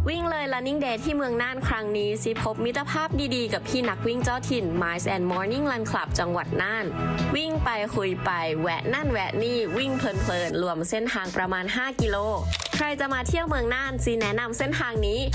วิ่งเลย Running Day ที่เมืองน่านครั้งนี้ซิพบมิตรภาพดีๆกับพี่นักวิ่งเจ้าถิ่น Miles and Morning Run Club จังหวัดน่านวิ่งไปคุยไปแวะนั่นแวะนี่วิ่งเพลินๆรวมเส้นทางประมาณ5 กิโลใครจะมาเที่ยวเมืองน่านซีแนะนำเส้นทางนี้